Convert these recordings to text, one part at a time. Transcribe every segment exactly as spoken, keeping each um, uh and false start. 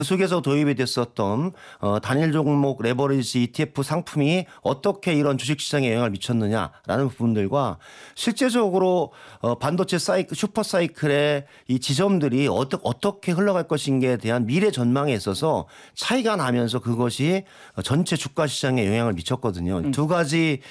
그 속에서 도입이 됐었던 어, 단일 종목 레버리지 이티에프 상품이 어떻게 이런 주식시장에 영향을 미쳤느냐라는 부분들과 실제적으로 어, 반도체 사이클, 슈퍼사이클의 이 지점들이 어떠, 어떻게 흘러갈 것인가에 대한 미래 전망에 있어서 차이가 나면서 그것이 전체 주가 시장에 영향을 미쳤거든요. 음. 두 가지의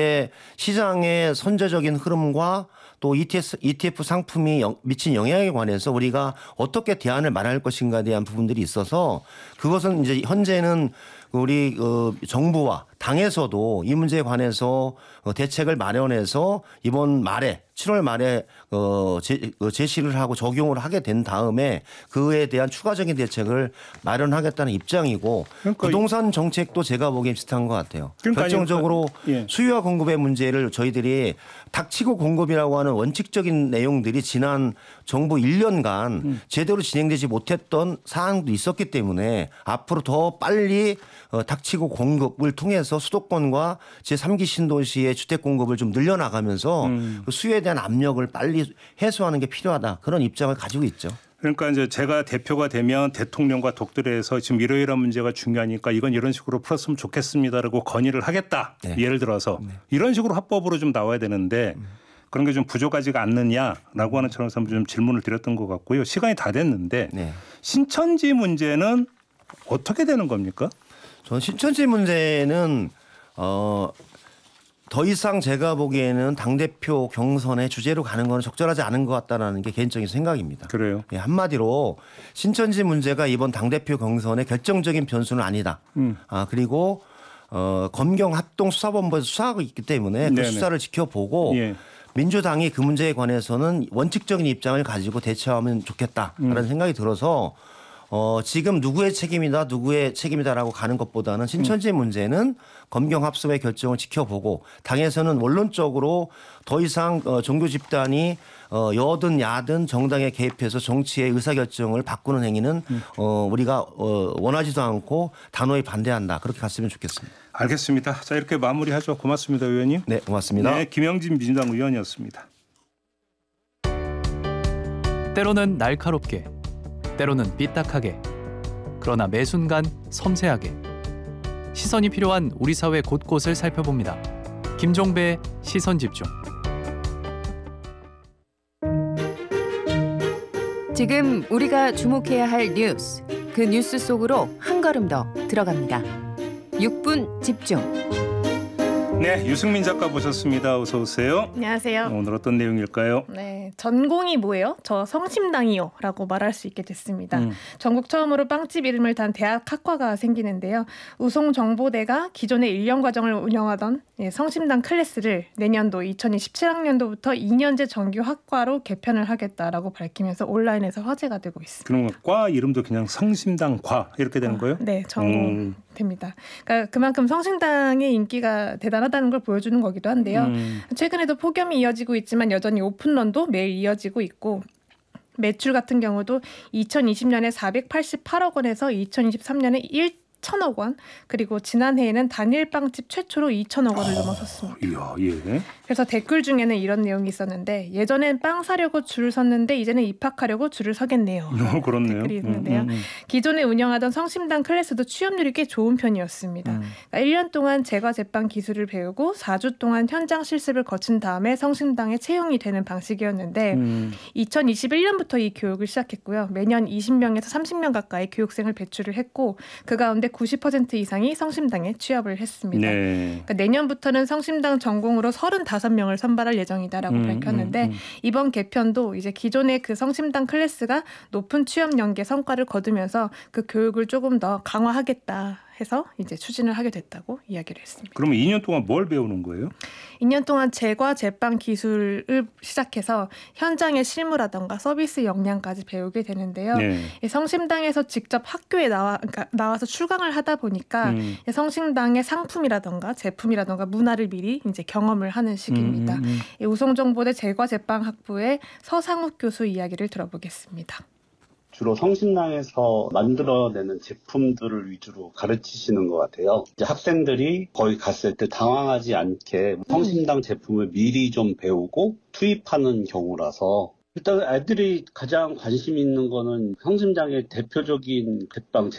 시장의 선제적인 흐름과 또 이티에프, 이티에프 상품이 영, 미친 영향에 관해서 우리가 어떻게 대안을 마련할 것인가에 대한 부분들이 있어서 그것은 이제 현재는 우리 어, 정부와 당에서도 이 문제에 관해서 대책을 마련해서 이번 말에 칠월 말에 어, 제, 제시를 하고 적용을 하게 된 다음에 그에 대한 추가적인 대책을 마련하겠다는 입장이고 그러니까 부동산 정책도 제가 보기엔 비슷한 것 같아요. 그러니까 결정적으로 예. 수요와 공급의 문제를 저희들이 닥치고 공급이라고 하는 원칙적인 내용들이 지난 정부 일 년간 음. 제대로 진행되지 못했던 사항도 있었기 때문에 앞으로 더 빨리 어, 닥치고 공급을 통해서 수도권과 제삼 기 신도시의 주택 공급을 좀 늘려나가면서 음. 그 수요에 대한 압력을 빨리 해소하는 게 필요하다. 그런 입장을 가지고 있죠. 그러니까 이제 제가 대표가 되면 대통령과 독대해서 지금 이러이러한 문제가 중요하니까 이건 이런 식으로 풀었으면 좋겠습니다라고 건의를 하겠다. 네. 예를 들어서 네. 이런 식으로 합법으로 좀 나와야 되는데 음. 그런 게 좀 부족하지가 않느냐라고 하는 차원에서 좀 질문을 드렸던 것 같고요. 시간이 다 됐는데 네. 신천지 문제는 어떻게 되는 겁니까? 저는 신천지 문제는 어, 더 이상 제가 보기에는 당대표 경선의 주제로 가는 건 적절하지 않은 것 같다는 게 개인적인 생각입니다. 그래요? 예, 한마디로 신천지 문제가 이번 당대표 경선의 결정적인 변수는 아니다. 음. 아, 그리고 어, 검경합동수사본부에서 수사하고 있기 때문에 그 네네. 수사를 지켜보고 예. 민주당이 그 문제에 관해서는 원칙적인 입장을 가지고 대처하면 좋겠다라는 음. 생각이 들어서 어, 지금 누구의 책임이다 누구의 책임이다라고 가는 것보다는 신천지 음. 문제는 검경합수의 결정을 지켜보고 당에서는 원론적으로 더 이상 어, 종교 집단이 어, 여든 야든 정당에 개입해서 정치의 의사결정을 바꾸는 행위는 음. 어, 우리가 어, 원하지도 않고 단호히 반대한다. 그렇게 갔으면 좋겠습니다. 알겠습니다. 자, 이렇게 마무리하죠. 고맙습니다, 의원님. 네, 고맙습니다. 네, 김영진 민주당 의원이었습니다. 때로는 날카롭게 때로는 삐딱하게 그러나 매 순간 섬세하게 시선이 필요한 우리 사회 곳곳을 살펴봅니다. 김종배의 시선집중. 지금 우리가 주목해야 할 뉴스, 그 뉴스 속으로 한 걸음 더 들어갑니다. 육 분 집중. 네, 유승민 작가 모셨습니다. 어서 오세요. 안녕하세요. 오늘 어떤 내용일까요? 네, 전공이 뭐예요? 저 성심당이요 라고 말할 수 있게 됐습니다. 음. 전국 처음으로 빵집 이름을 단 대학 학과가 생기는데요. 우송정보대가 기존의 일 년 과정을 운영하던 성심당 클래스를 내년도 이천이십칠 학년도부터 이 년제 정규 학과로 개편을 하겠다라고 밝히면서 온라인에서 화제가 되고 있습니다. 그럼 과 이름도 그냥 성심당과 이렇게 되는 거예요? 네, 전공. 음. 됩니다. 그러니까 그만큼 성심당의 인기가 대단하다는 걸 보여주는 거기도 한데요. 음. 최근에도 폭염이 이어지고 있지만 여전히 오픈런도 매일 이어지고 있고 매출 같은 경우도 이천이십 년에 사백팔십팔억 원에서 이천이십삼 년에 천억 원 그리고 지난해에는 단일 빵집 최초로 이천억 원을 넘어섰습니다. 이야, 예. 그래서 댓글 중에는 이런 내용이 있었는데 예전엔 빵 사려고 줄을 섰는데 이제는 입학하려고 줄을 서겠네요. 어, 그렇네요. 댓글이 있는데요. 음, 음, 음. 기존에 운영하던 성심당 클래스도 취업률이 꽤 좋은 편이었습니다. 음. 그러니까 일 년 동안 제과 제빵 기술을 배우고 사 주 동안 현장 실습을 거친 다음에 성심당에 채용이 되는 방식이었는데 음. 이천이십일 년부터 이 교육을 시작했고요. 매년 이십 명에서 삼십 명 가까이 교육생을 배출을 했고 그 가운데 구십 퍼센트 이상이 성심당에 취업을 했습니다. 네. 그러니까 내년부터는 성심당 전공으로 서른다섯 명을 선발할 예정이다라고 음, 밝혔는데 음, 음. 이번 개편도 이제 기존의 그 성심당 클래스가 높은 취업 연계 성과를 거두면서 그 교육을 조금 더 강화하겠다 해서 이제 추진을 하게 됐다고 이야기를 했습니다. 그러면 이 년 동안 뭘 배우는 거예요? 이 년 동안 제과 제빵 기술을 시작해서 현장의 실무라던가 서비스 역량까지 배우게 되는데요. 네. 성심당에서 직접 학교에 나와, 그러니까 나와서 출강을 하다 보니까 음. 성심당의 상품이라던가 제품이라던가 문화를 미리 이제 경험을 하는 시기입니다. 음, 음, 음. 우송정보대 제과 제빵 학부의 서상욱 교수 이야기를 들어보겠습니다. 주로 성심당에서 만들어내는 제품들을 위주로 가르치시는 것 같아요. 이제 학생들이 거기 갔을 때 당황하지 않게 성심당 제품을 미리 좀 배우고 투입하는 경우라서 일단 애들이 가장 관심 있는 거는 성심당의 대표적인 제빵